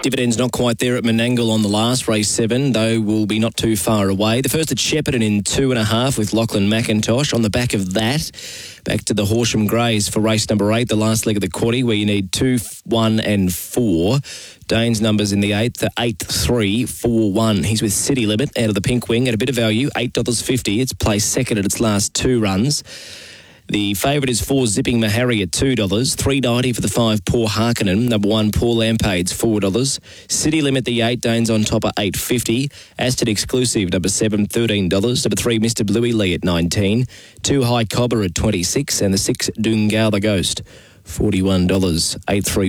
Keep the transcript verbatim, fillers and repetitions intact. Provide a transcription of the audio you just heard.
Dividends not quite there at Menangle on the last race seven, though will be not too far away. The first at Shepparton in two and a half with Lachlan McIntosh. On the back of that, back to the Horsham Greys for race number eight, the last leg of the quaddie, where you need two, one and four. Dane's numbers in the eighth are eight, three, four, one. He's with City Limit out of the pink wing at a bit of value, eight dollars fifty. It's placed second at its last two runs. The favourite is four Zipping Mahari at two dollars, three ninety for the five Poor Harkonnen, number one Paul Lampades four dollars, City Limit the eight, Danes on top at eight fifty, Aston Exclusive number seven thirteen dollars, number three Mister Bluey Lee at nineteen, two High Cobber at twenty-six, and the six Dungal the Ghost forty-one dollars, eight three.